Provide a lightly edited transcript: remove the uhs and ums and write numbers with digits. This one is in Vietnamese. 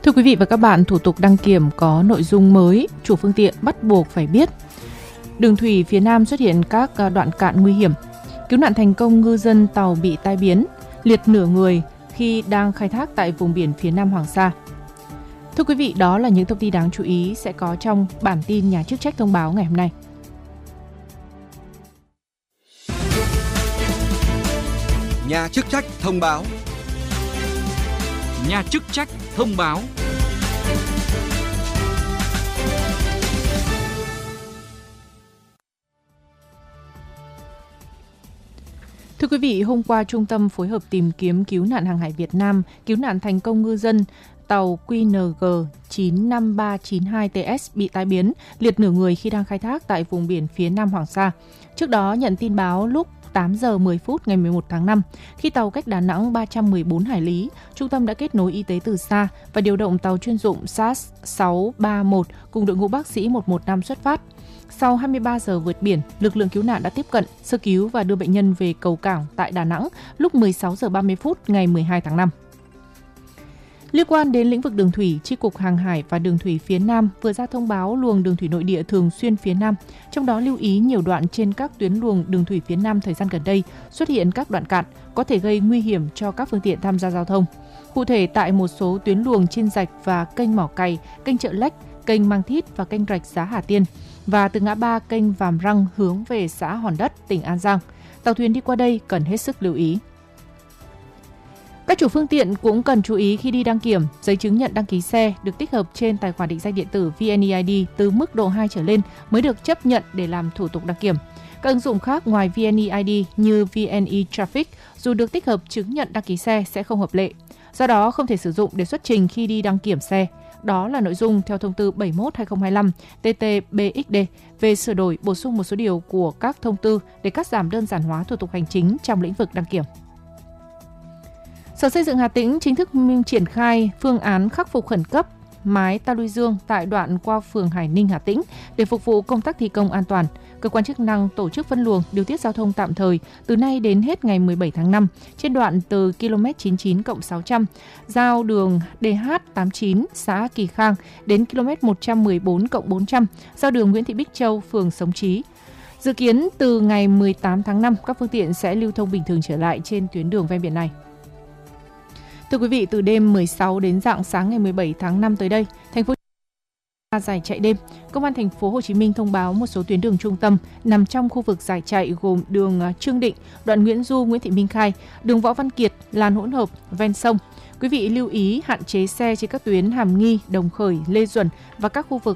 Thưa quý vị và các bạn, thủ tục đăng kiểm có nội dung mới, chủ phương tiện bắt buộc phải biết. Đường thủy phía Nam xuất hiện các đoạn cạn nguy hiểm. Cứu nạn thành công ngư dân tàu bị tai biến, liệt nửa người khi đang khai thác tại vùng biển phía Nam Hoàng Sa. Thưa quý vị, đó là những thông tin đáng chú ý sẽ có trong bản tin Nhà chức trách thông báo ngày hôm nay. Nhà chức trách thông báo. Nhà chức trách thông báo. Thưa quý vị, hôm qua Trung tâm phối hợp tìm kiếm cứu nạn hàng hải Việt Nam cứu nạn thành công ngư dân tàu QNG 95392TS bị tai biến, liệt nửa người khi đang khai thác tại vùng biển phía Nam Hoàng Sa. Trước đó nhận tin báo lúc 8 giờ 10 phút ngày 11 tháng 5, khi tàu cách Đà Nẵng 314 hải lý, Trung tâm đã kết nối y tế từ xa và điều động tàu chuyên dụng SAS 631 cùng đội ngũ bác sĩ 115 xuất phát. Sau 23 giờ vượt biển, lực lượng cứu nạn đã tiếp cận, sơ cứu và đưa bệnh nhân về cầu cảng tại Đà Nẵng lúc 16 giờ 30 phút ngày 12 tháng 5. Liên quan đến lĩnh vực đường thủy, Chi cục Hàng hải và Đường thủy phía Nam vừa ra thông báo luồng đường thủy nội địa thường xuyên phía Nam, trong đó lưu ý nhiều đoạn trên các tuyến luồng đường thủy phía Nam thời gian gần đây xuất hiện các đoạn cạn có thể gây nguy hiểm cho các phương tiện tham gia giao thông. Cụ thể, tại một số tuyến luồng trên rạch và kênh Mỏ Cày, kênh Chợ Lách, kênh Mang Thít và kênh rạch Giá Hà Tiên, và từ ngã ba kênh Vàm Răng hướng về xã Hòn Đất, tỉnh An Giang, tàu thuyền đi qua đây cần hết sức lưu ý. Các chủ phương tiện cũng cần chú ý khi đi đăng kiểm, giấy chứng nhận đăng ký xe được tích hợp trên tài khoản định danh điện tử VNeID từ mức độ 2 trở lên mới được chấp nhận để làm thủ tục đăng kiểm. Các ứng dụng khác ngoài VNeID như VNeTraffic dù được tích hợp chứng nhận đăng ký xe sẽ không hợp lệ. Do đó không thể sử dụng để xuất trình khi đi đăng kiểm xe. Đó là nội dung theo thông tư 71/2025 TT-BXD về sửa đổi bổ sung một số điều của các thông tư để cắt giảm đơn giản hóa thủ tục hành chính trong lĩnh vực đăng kiểm. Sở Xây dựng Hà Tĩnh chính thức triển khai phương án khắc phục khẩn cấp mái ta luy dương tại đoạn qua phường Hải Ninh, Hà Tĩnh để phục vụ công tác thi công an toàn. Cơ quan chức năng tổ chức phân luồng điều tiết giao thông tạm thời từ nay đến hết ngày 17 tháng 5 trên đoạn từ km 99+600 giao đường DH89 xã Kỳ Khang đến km 114+400 giao đường Nguyễn Thị Bích Châu, phường Sống Trí. Dự kiến từ ngày 18 tháng 5 các phương tiện sẽ lưu thông bình thường trở lại trên tuyến đường ven biển này. Thưa quý vị, từ đêm 16 đến rạng sáng ngày 17 tháng 5 tới đây, thành phố giải chạy đêm, Công an thành phố Hồ Chí Minh thông báo một số tuyến đường trung tâm nằm trong khu vực giải chạy gồm đường Trương Định, đoạn Nguyễn Du, Nguyễn Thị Minh Khai, đường Võ Văn Kiệt, làn hỗn hợp ven sông. Quý vị lưu ý hạn chế xe trên các tuyến Hàm Nghi, Đồng Khởi, Lê Duẩn và các khu vực